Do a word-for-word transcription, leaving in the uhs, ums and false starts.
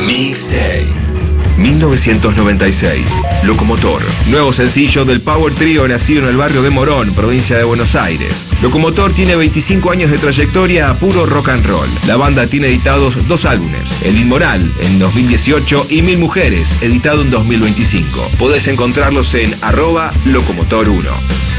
Mixtape. mil novecientos noventa y seis. Locomotor. Nuevo sencillo del Power Trio nacido en el barrio de Morón, provincia de Buenos Aires. Locomotor tiene veinticinco años de trayectoria a puro rock and roll. La banda tiene editados dos álbumes. El Inmoral en dos mil dieciocho y Mil Mujeres, editado en dos mil veinticinco. Podés encontrarlos en arroba locomotor uno.